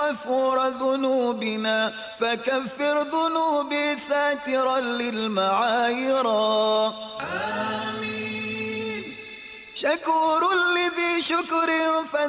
غفور ذنوبنا فكفر ذنوبي ساترا للمعايرا. آمين. شكور لذي شكر